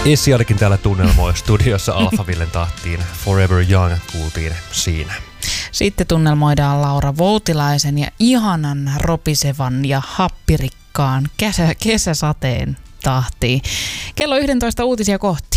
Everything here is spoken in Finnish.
Essiarikin täällä tunnelmoi studiossa Alphavillen tahtiin. Forever Young kuultiin siinä. Sitten tunnelmoidaan Laura Voutilaisen ja ihanan ropisevan ja happirikkaan kesäsateen tahtiin. Kello 11 uutisia kohti.